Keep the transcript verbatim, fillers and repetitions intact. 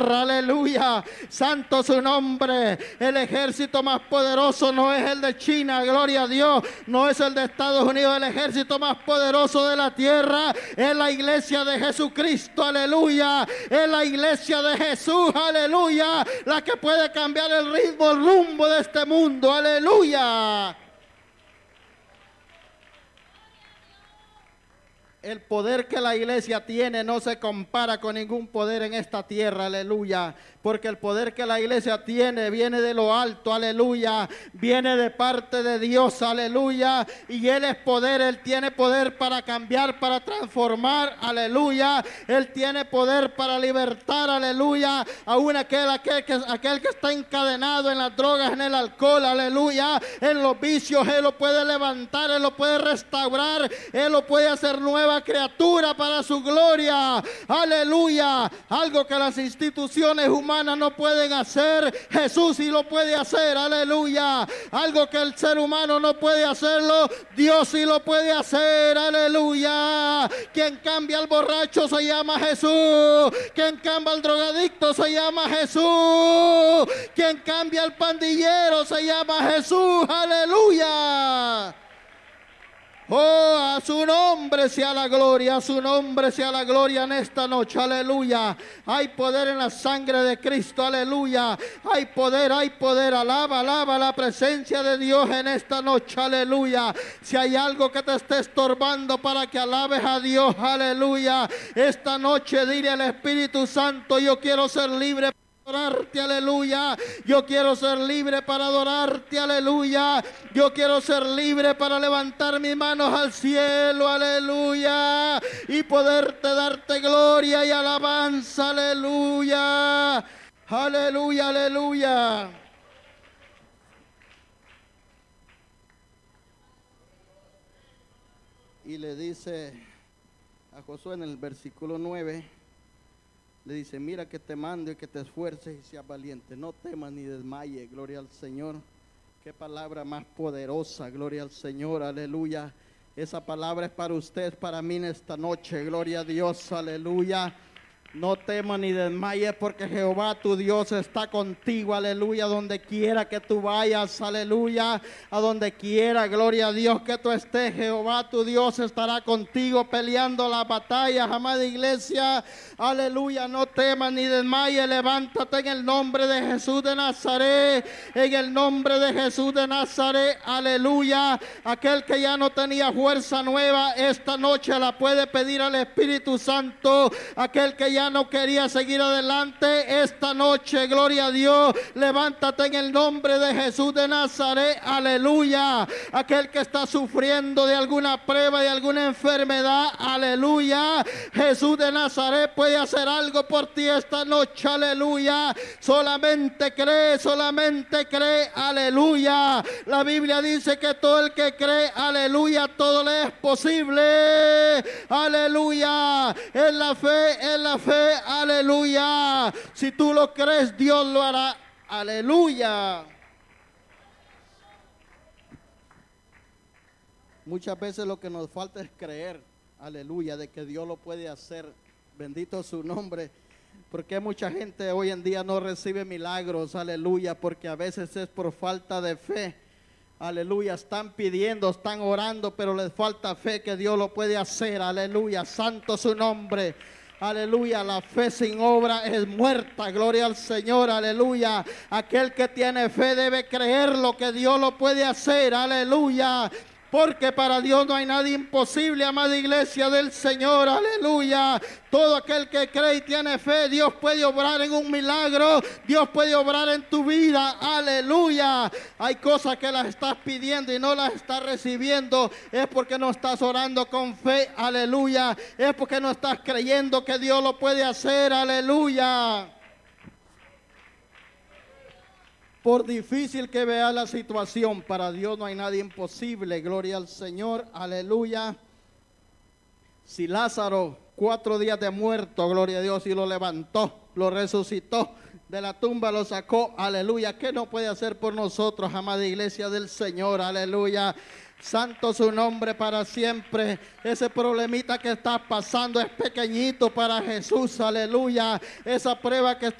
tierra, aleluya. Santo su nombre. El ejército más poderoso no es el de China, gloria a Dios, no es el de Estados Unidos. El ejército más poderoso de la tierra es la iglesia de Jesucristo, aleluya. Es la iglesia de Jesús, aleluya, la que puede cambiar el ritmo, el rumbo de este mundo, aleluya. El poder que la iglesia tiene no se compara con ningún poder en esta tierra, aleluya. Porque el poder que la iglesia tiene viene de lo alto, aleluya. Viene de parte de Dios, aleluya. Y Él es poder, Él tiene poder para cambiar, para transformar, aleluya. Él tiene poder para libertar, aleluya. Aún aquel, aquel, que, aquel que está encadenado en las drogas, en el alcohol, aleluya. En los vicios, Él lo puede levantar, Él lo puede restaurar, Él lo puede hacer nueva criatura para su gloria, aleluya. Algo que las instituciones humanas no pueden hacer, Jesús sí lo puede hacer, aleluya. Algo que el ser humano no puede hacerlo, Dios sí lo puede hacer, aleluya. Quien cambia al borracho se llama Jesús, quien cambia al drogadicto se llama Jesús, quien cambia al pandillero se llama Jesús, aleluya. Oh, a su nombre sea la gloria, a su nombre sea la gloria en esta noche, aleluya. Hay poder en la sangre de Cristo, aleluya. Hay poder, hay poder, alaba, alaba la presencia de Dios en esta noche, aleluya. Si hay algo que te esté estorbando para que alabes a Dios, aleluya, esta noche dile al Espíritu Santo, yo quiero ser libre para adorarte, aleluya. Yo quiero ser libre para adorarte, aleluya. Yo quiero ser libre para levantar mis manos al cielo, aleluya, y poderte darte gloria y alabanza, aleluya. Aleluya, aleluya. Y le dice a Josué en el versículo nueve, le dice, mira que te mando y que te esfuerces y seas valiente, no temas ni desmayes, gloria al Señor. Qué palabra más poderosa, gloria al Señor, aleluya. Esa palabra es para usted, para mí en esta noche, gloria a Dios, aleluya. No temas ni desmayes porque Jehová tu Dios está contigo, aleluya, donde quiera que tú vayas, aleluya, a donde quiera, gloria a Dios que tú estés, Jehová tu Dios estará contigo peleando las batallas, amada iglesia, aleluya. No temas ni desmayes, levántate en el nombre de Jesús de Nazaret, en el nombre de Jesús de Nazaret, aleluya. Aquel que ya no tenía fuerza nueva, esta noche la puede pedir al Espíritu Santo. Aquel que ya no quería seguir adelante, esta noche, gloria a Dios, levántate en el nombre de Jesús de Nazaret, aleluya. Aquel que está sufriendo de alguna prueba, de alguna enfermedad, aleluya, Jesús de Nazaret puede hacer algo por ti esta noche, aleluya. Solamente cree, solamente cree, aleluya. La Biblia dice que todo el que cree, aleluya, todo le es posible, aleluya. En la fe, en la fe, aleluya. Si tú lo crees, Dios lo hará, aleluya. Muchas veces lo que nos falta es creer, aleluya, de que Dios lo puede hacer. Bendito su nombre. Porque mucha gente hoy en día no recibe milagros, aleluya, porque a veces es por falta de fe. Aleluya, están pidiendo, están orando, pero les falta fe que Dios lo puede hacer, aleluya. Santo su nombre. Aleluya, la fe sin obra es muerta, gloria al Señor, aleluya. Aquel que tiene fe debe creer lo que Dios lo puede hacer, aleluya. Porque para Dios no hay nada imposible, amada iglesia del Señor, aleluya. Todo aquel que cree y tiene fe, Dios puede obrar en un milagro, Dios puede obrar en tu vida, aleluya. Hay cosas que las estás pidiendo y no las estás recibiendo, es porque no estás orando con fe, aleluya. Es porque no estás creyendo que Dios lo puede hacer, aleluya. Por difícil que vea la situación, para Dios no hay nada imposible, gloria al Señor, aleluya. Si Lázaro, cuatro días de muerto, gloria a Dios, y lo levantó, lo resucitó, de la tumba lo sacó, aleluya. ¿Qué no puede hacer por nosotros, amada iglesia del Señor, aleluya? Santo su nombre para siempre. Ese problemita que estás pasando es pequeñito para Jesús, aleluya. Esa prueba que estás